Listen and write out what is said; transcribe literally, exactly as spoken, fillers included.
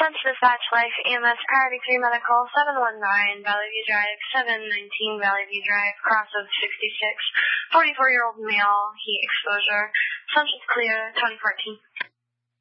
Sense Dispatch Life E M S Priority three Medical, seven one nine Valley View Drive, seven nineteen Valley View Drive, cross of sixty-six, forty-four-year-old male, heat exposure. Census clear, twenty fourteen.